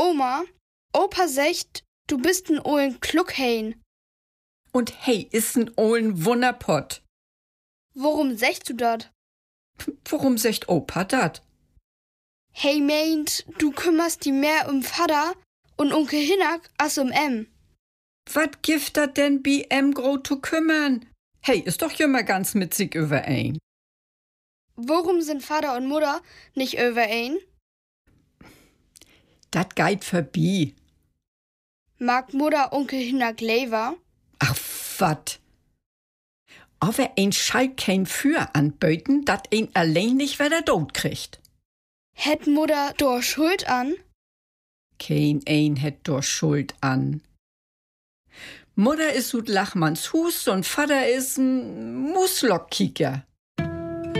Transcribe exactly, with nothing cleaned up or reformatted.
Oma, Opa sagt, du bist ein ollen Kluckhain. Und hey, ist ein ollen Wunderpott. Worum sagst du dat? Worum sagt Opa dat? Hey meint, du kümmerst die mehr um Vater und Onkel Hinak als um em. Wat gift dat denn bi em gro zu kümmern? Hey, ist doch immer ganz mit sich überein. Worum sind Vater und Mutter nicht überein? Dat geit vorbei. Mag Mutter Onkel Hinak lever? Ach, wat? Aber ein Schall kein Für anböten, dat ein allein nicht wieder tot kriegt. Hätt Mutter dor Schuld an? Kein ein hätt dor Schuld an. Mutter is ut Lachmanns Hus und Vater is n Muslockkicker.